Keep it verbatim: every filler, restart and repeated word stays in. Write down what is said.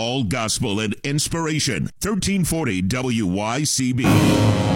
all gospel and inspiration. thirteen forty W Y C B.